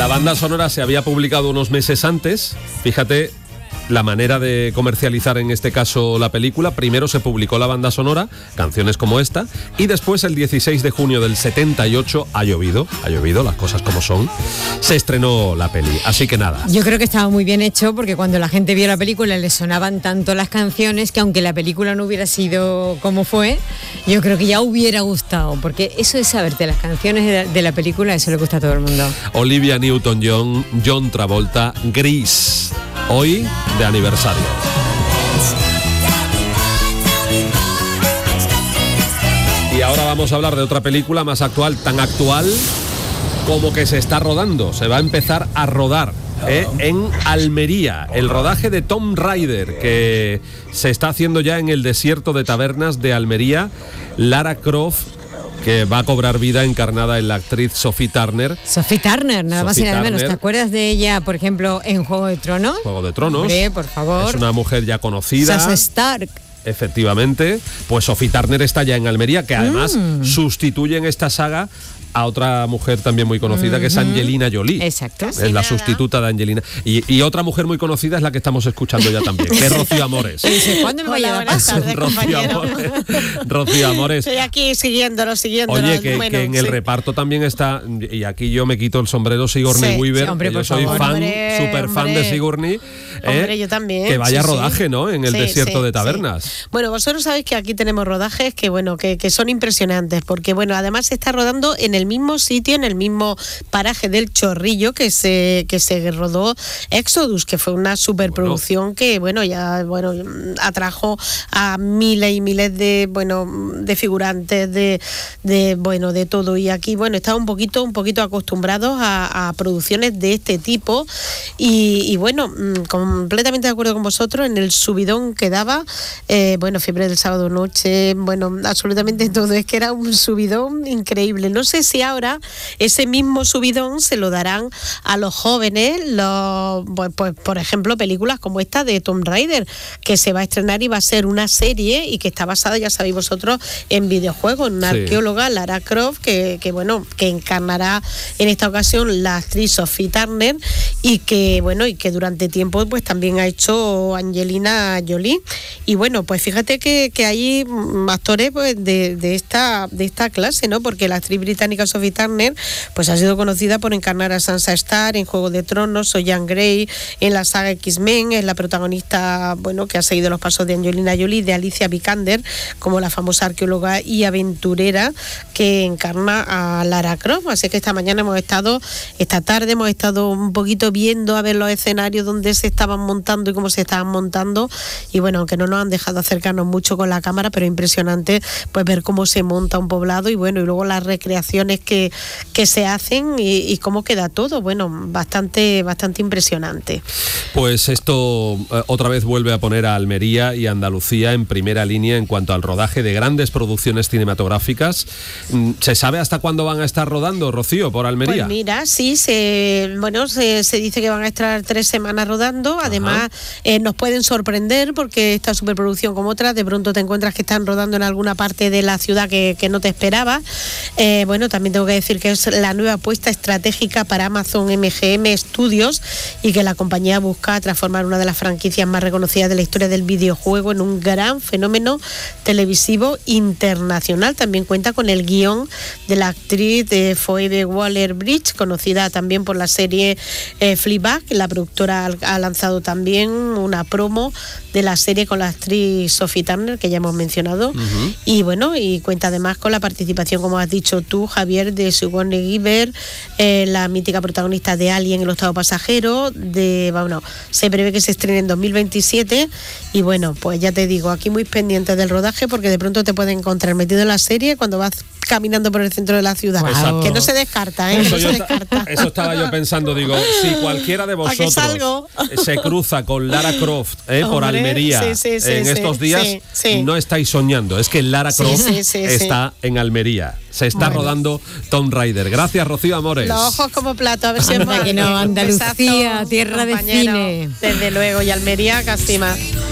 La banda sonora se había publicado unos meses antes, fíjate la manera de comercializar en este caso la película. Primero se publicó la banda sonora, canciones como esta, y después el 16 de junio del 78, ha llovido, las cosas como son, se estrenó la peli, así que nada. Yo creo que estaba muy bien hecho porque cuando la gente vio la película le sonaban tanto las canciones que aunque la película no hubiera sido como fue, yo creo que ya hubiera gustado, porque eso es saberte las canciones de la película, eso le gusta a todo el mundo. Olivia Newton-John, John Travolta, Grease, hoy de aniversario. Y ahora vamos a hablar de otra película más actual, tan actual como que se está rodando, se va a empezar a rodar en Almería, el rodaje de Tomb Raider, que se está haciendo ya en el desierto de tabernas de Almería. Lara Croft, que va a cobrar vida encarnada en la actriz Sophie Turner. Sophie Turner, nada más y nada menos. ¿Te acuerdas de ella, por ejemplo, en Juego de Tronos? Juego de Tronos. Hombre, por favor. Es una mujer ya conocida. Sansa Stark. Efectivamente. Pues Sophie Turner está ya en Almería, que además sustituye en esta saga a otra mujer también muy conocida, que es Angelina Jolie. Exacto. Es la sustituta de Angelina. Y otra mujer muy conocida es la que estamos escuchando ya también, que es Rocío Amores. ¿Cuándo me vaya a Rocío Amores. Estoy aquí siguiéndolo. Oye, que en el reparto también está, y aquí yo me quito el sombrero, Sigourney Weaver, hombre, yo soy súper fan de Sigourney. Hombre, yo también. Que vaya rodaje, ¿no? En el desierto de tabernas. Sí. Bueno, vosotros sabéis que aquí tenemos rodajes que son impresionantes, porque además se está rodando en el mismo sitio, en el mismo paraje del Chorrillo que se rodó Exodus, que fue una superproducción que atrajo a miles y miles de figurantes de todo, y aquí estaba un poquito acostumbrados a producciones de este tipo y completamente de acuerdo con vosotros en el subidón que daba, Fiebre del sábado noche, absolutamente todo, es que era un subidón increíble. No sé si ahora ese mismo subidón se lo darán a los jóvenes, pues por ejemplo películas como esta de Tomb Raider, que se va a estrenar y va a ser una serie y que está basada, ya sabéis vosotros, en videojuegos, en una arqueóloga, Lara Croft, que encarnará en esta ocasión la actriz Sophie Turner y que durante tiempo pues también ha hecho Angelina Jolie. Y pues fíjate que hay actores pues de esta clase, ¿no? Porque la actriz británica Sophie Turner pues ha sido conocida por encarnar a Sansa Stark en Juego de Tronos, o Jean Grey en la saga X-Men, es la protagonista que ha seguido los pasos de Angelina Jolie, de Alicia Vikander, como la famosa arqueóloga y aventurera que encarna a Lara Croft. Así que esta tarde hemos estado un poquito viendo a ver los escenarios donde se estaban montando y cómo se estaban montando, y aunque no nos han dejado acercarnos mucho con la cámara, pero impresionante pues ver cómo se monta un poblado y luego las recreaciones que se hacen y cómo queda todo, bastante impresionante. Pues esto otra vez vuelve a poner a Almería y Andalucía en primera línea en cuanto al rodaje de grandes producciones cinematográficas. ¿Se sabe hasta cuándo van a estar rodando, Rocío, por Almería? Pues mira, sí, se dice que van a estar 3 semanas rodando. Además, nos pueden sorprender porque esta superproducción como otras, de pronto te encuentras que están rodando en alguna parte de la ciudad que no te esperabas. También tengo que decir que es la nueva apuesta estratégica para Amazon MGM Studios y que la compañía busca transformar una de las franquicias más reconocidas de la historia del videojuego en un gran fenómeno televisivo internacional. También cuenta con el guión de la actriz Phoebe Waller-Bridge, conocida también por la serie Fleabag. La productora ha lanzado también una promo de la serie con la actriz Sophie Turner, que ya hemos mencionado, y cuenta además con la participación, como has dicho tú, Javier, de Sigourney Weaver, la mítica protagonista de Alien, el octavo pasajero, se prevé que se estrene en 2027 y pues ya te digo, aquí muy pendiente del rodaje porque de pronto te pueden encontrar metido en la serie cuando vas caminando por el centro de la ciudad. Wow. Que no se descarta, Eso estaba yo pensando, digo, si cualquiera de vosotros se cruza con Lara Croft por Almería en estos días, no estáis soñando, es que Lara Croft está en Almería. Se está rodando Tomb Raider. Gracias, Rocío Amores. Los ojos como plato, a ver si es más. Andalucía, tierra de cine. Desde luego, y Almería casi más.